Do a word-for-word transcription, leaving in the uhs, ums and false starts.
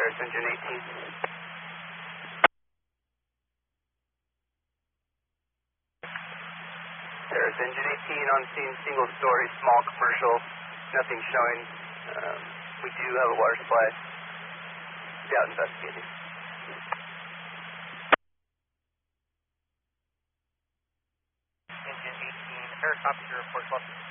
Paris Engine eighteen. Paris Engine eighteen on scene, single story, small commercial, nothing showing. Um, we do have a water supply. Be out investigating. Engine eighteen, Paris officer report.